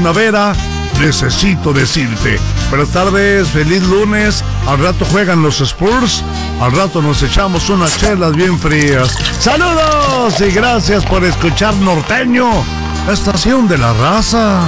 primavera, necesito decirte. Buenas tardes, feliz lunes. Al rato juegan los Spurs. Al rato nos echamos unas chelas bien frías. ¡Saludos! Y gracias por escuchar Norteño, la estación de la raza.